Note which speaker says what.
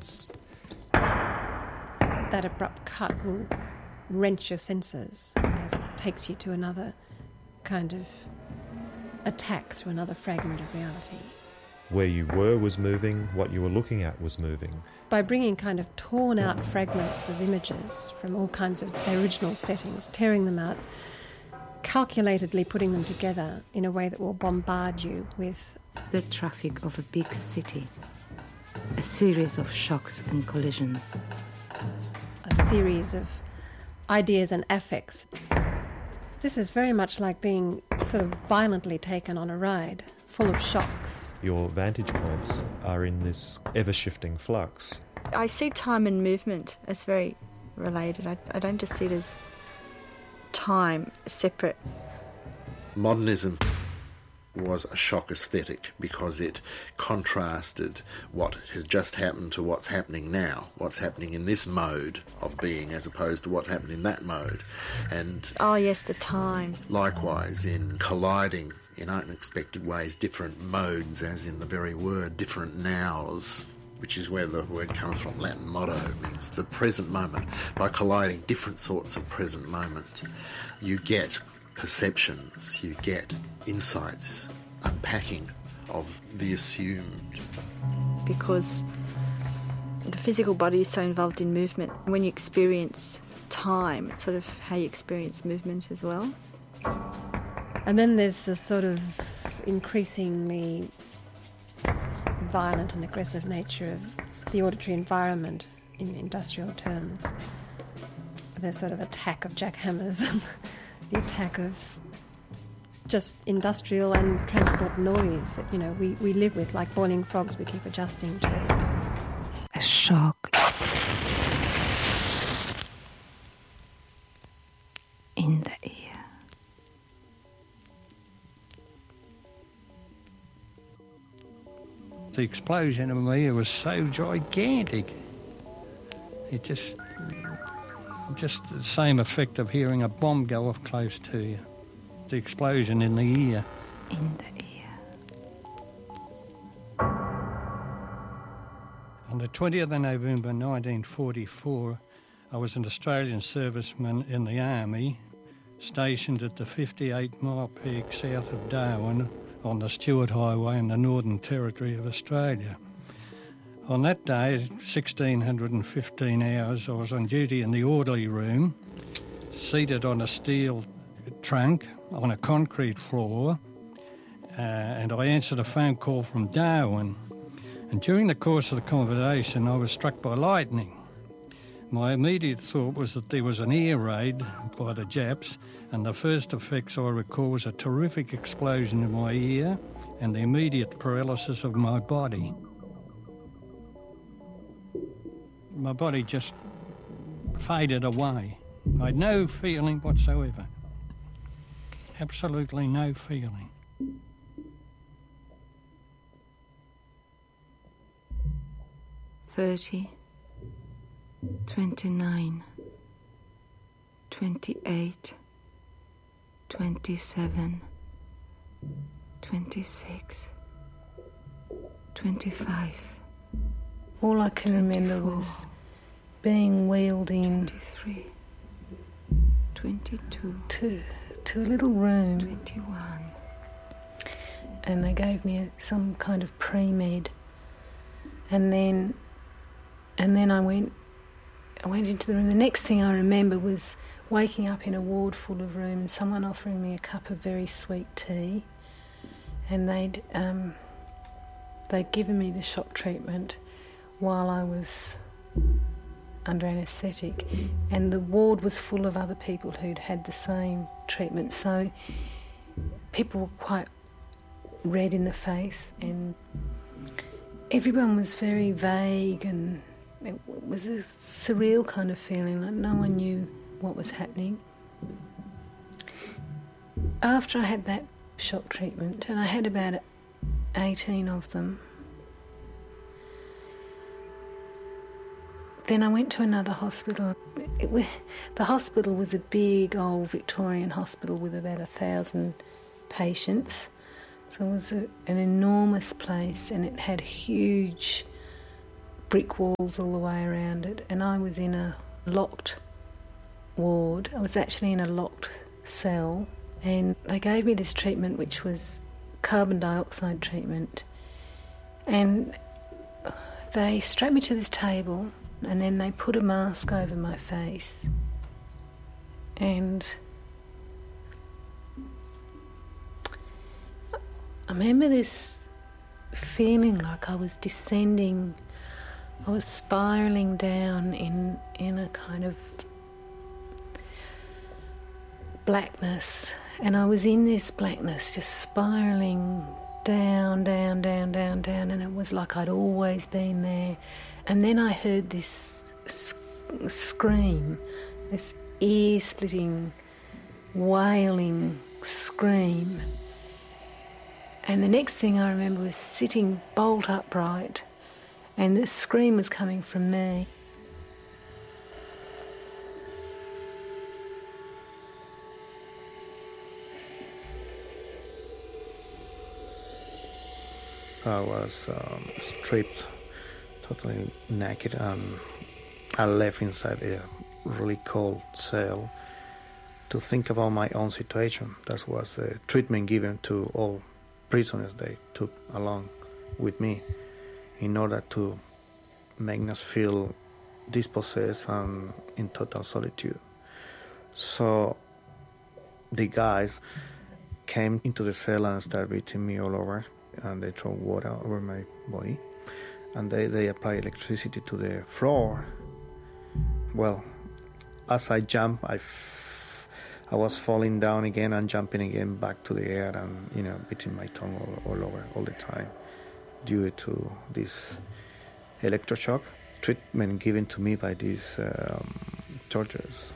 Speaker 1: points.
Speaker 2: That abrupt cut will wrench your senses as it takes you to another kind of attack through another fragment of reality.
Speaker 1: Where you were was moving, what you were looking at was moving.
Speaker 2: By bringing kind of torn out fragments of images from all kinds of their original settings, tearing them out, calculatedly putting them together in a way that will bombard you with
Speaker 3: the traffic of a big city, a series of shocks and collisions,
Speaker 2: a series of ideas and affects. This is very much like being sort of violently taken on a ride, full of shocks.
Speaker 1: Your vantage points are in this ever-shifting flux.
Speaker 4: I see time and movement as very related. I don't just see it as time separate.
Speaker 5: Modernism was a shock aesthetic because it contrasted what has just happened to what's happening now, what's happening in this mode of being as opposed to what's happened in that mode. And
Speaker 4: oh yes, the time.
Speaker 5: Likewise in colliding in unexpected ways different modes, as in the very word, different nows, which is where the word comes from. Latin motto means the present moment. By colliding different sorts of present moment, you get perceptions, you get insights, unpacking of the assumed.
Speaker 4: Because the physical body is so involved in movement. When you experience time, it's sort of how you experience movement as well.
Speaker 2: And then there's this sort of increasingly violent and aggressive nature of the auditory environment in industrial terms. There's sort of attack of jackhammers and the attack of just industrial and transport noise that, you know, we live with like boiling frogs we keep adjusting to.
Speaker 3: A shock in the ear.
Speaker 6: The explosion in my ear was so gigantic. It just the same effect of hearing a bomb go off close to you. The explosion in the ear.
Speaker 3: In the ear.
Speaker 6: On the 20th of November 1944, I was an Australian serviceman in the Army, stationed at the 58 Mile Peak south of Darwin on the Stuart Highway in the Northern Territory of Australia. On that day, 1615 hours, I was on duty in the orderly room, seated on a steel trunk on a concrete floor, and I answered a phone call from Darwin. And during the course of the conversation, I was struck by lightning. My immediate thought was that there was an air raid by the Japs, and the first effects I recall was a terrific explosion in my ear and the immediate paralysis of my body. My body just faded away. I had no feeling whatsoever. Absolutely no feeling.
Speaker 3: $30, $29, $28, $27, $26, $25.
Speaker 7: All I can remember
Speaker 3: 24,
Speaker 7: was being wheeled in
Speaker 3: 23, 22,
Speaker 7: to a little room,
Speaker 3: 21.
Speaker 7: and they gave me some kind of pre-med, and then I went into the room. The next thing I remember was waking up in a ward full of rooms, someone offering me a cup of very sweet tea, and they'd given me the shock treatment while I was under anaesthetic, and the ward was full of other people who'd had the same treatment, so people were quite red in the face, and everyone was very vague, and it was a surreal kind of feeling, like no one knew what was happening. After I had that shock treatment, and I had about 18 of them, then I went to another hospital. The hospital was a big old Victorian hospital with about 1,000 patients. So it was an enormous place, and it had huge brick walls all the way around it, and I was in a locked ward. I was actually in a locked cell, and they gave me this treatment which was carbon dioxide treatment, and they strapped me to this table and then they put a mask over my face, and I remember this feeling like I was descending, I was spiralling down in a kind of blackness, and I was in this blackness just spiralling down, down, down, down, down, and it was like I'd always been there. And then I heard this scream, this ear-splitting, wailing scream. And the next thing I remember was sitting bolt upright, and the scream was coming from me.
Speaker 8: I was stripped, totally naked, and I left inside a really cold cell to think about my own situation. That was the treatment given to all prisoners they took along with me in order to make us feel dispossessed and in total solitude. So the guys came into the cell and started beating me all over, and they throw water over my body, and they apply electricity to the floor. Well, as I jumped, I was falling down again and jumping again back to the air, and beating my tongue all over all the time due to this electroshock treatment given to me by these torturers.